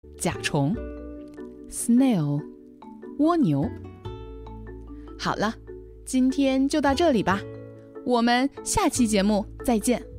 甲虫 snail 蜗牛。好了，今天就到这里吧，我们下期节目再见。